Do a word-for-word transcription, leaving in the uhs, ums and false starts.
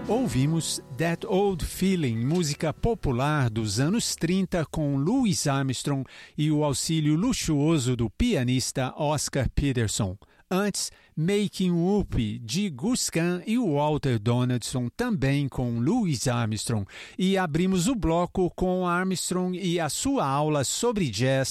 Ouvimos That Old Feeling, música popular dos anos trinta com Louis Armstrong e o auxílio luxuoso do pianista Oscar Peterson. Antes, Making Whoopee, de Gus Kahn e Walter Donaldson, também com Louis Armstrong. E abrimos o bloco com Armstrong e a sua aula sobre jazz